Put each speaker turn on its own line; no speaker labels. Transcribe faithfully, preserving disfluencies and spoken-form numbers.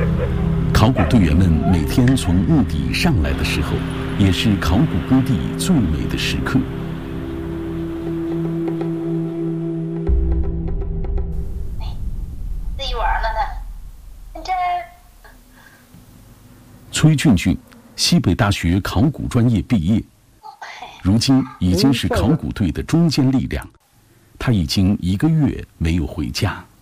考古队员们每天从墓底上来的时候，也是考古工地最美的时刻。
自己玩呢呢，这。
崔俊俊，西北大学考古专业毕业，如今已经是考古队的中坚力量。他已经一个月没有回家。